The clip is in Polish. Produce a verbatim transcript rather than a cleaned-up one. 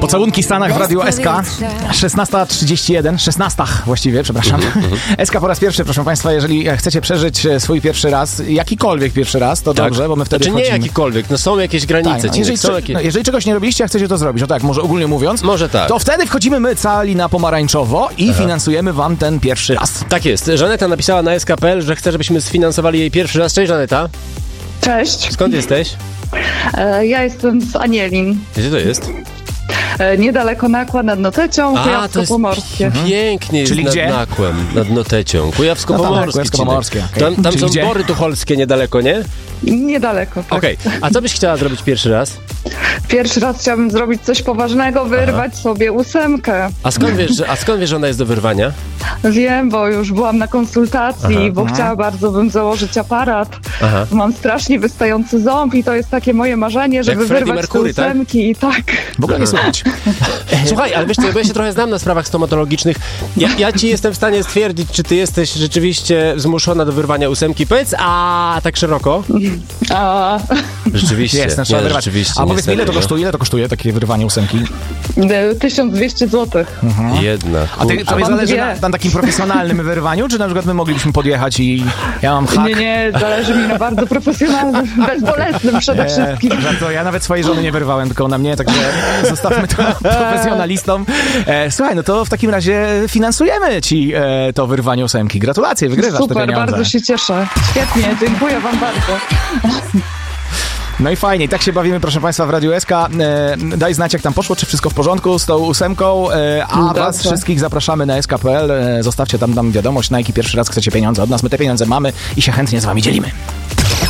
Pocałunki w Stanach w Radiu S K. szesnasta trzydzieści jeden, szesnasta właściwie, przepraszam. S K po raz pierwszy, proszę Państwa, jeżeli chcecie przeżyć swój pierwszy raz, jakikolwiek pierwszy raz, to tak. dobrze, bo my wtedy znaczy nie wchodzimy. jakikolwiek, no są jakieś granice. Tak, no, jeżeli, są jakieś... no, jeżeli czegoś nie robiliście, a chcecie to zrobić, no tak, może ogólnie mówiąc, może tak. to wtedy wchodzimy my cali na pomarańczowo i Aha. finansujemy wam ten pierwszy raz. Tak jest. Żaneta napisała na S K kropka P L, że chce, żebyśmy sfinansowali jej pierwszy raz. Cześć, Żaneta. Cześć. Skąd jesteś? E, ja jestem z Anielin. Gdzie to jest? E, niedaleko Nakła, nad Notecią, Kujawsko-Pomorskie. Pięknie jest. Czyli nad gdzie? Nakłem, nad Notecią. Kujawsko-Pomorskie. No Kujawsko-Pomorskie. Okay. Tam, tam są gdzie? Bory Tucholskie niedaleko, nie? Niedaleko, tak. Okej. Okay. A co byś chciała zrobić pierwszy raz? Pierwszy raz chciałabym zrobić coś poważnego, wyrwać Aha. sobie ósemkę. A skąd wiesz, że, a skąd wiesz, że ona jest do wyrwania? Wiem, bo już byłam na konsultacji, Aha. bo Aha. chciała bardzo bym założyć aparat. Aha. Mam strasznie wystający ząb i to jest takie moje marzenie, żeby Jak wyrwać Mercury, te ósemki tak? i tak. W ogóle nie słuchać. Słuchaj, ale wiesz co, bo ja się trochę znam na sprawach stomatologicznych. Ja, ja ci jestem w stanie stwierdzić, czy ty jesteś rzeczywiście zmuszona do wyrwania ósemki. Powiedz, a tak szeroko? A. Rzeczywiście. Jest, trzeba wyrwać. Rzeczywiście. A powiedz mi, ile to kosztuje? Ile to kosztuje takie wyrwanie ósemki? tysiąc dwieście złotych. Mhm. Jedna. A ty, to zależy na, na takim profesjonalnym wyrwaniu, czy na przykład my moglibyśmy podjechać i ja mam hak? Nie, nie, zależy mi na bardzo profesjonalnym, bezbolesnym przede e, wszystkim. Żarto, ja nawet swojej żony nie wyrwałem, tylko na mnie, także zostawmy to profesjonalistom. E, słuchaj, no to w takim razie finansujemy ci e, to wyrwanie ósemki. Gratulacje, wygrywasz Super, te pieniądze. bardzo się cieszę. Świetnie, dziękuję wam bardzo. No i fajnie, i tak się bawimy, proszę Państwa, w Radiu S K. E, daj znać, jak tam poszło, czy wszystko w porządku z tą ósemką, e, a Dobrze. Was wszystkich zapraszamy na S K kropka P L. E, zostawcie tam, tam wiadomość, na jaki pierwszy raz chcecie pieniądze od nas. My te pieniądze mamy i się chętnie z Wami dzielimy.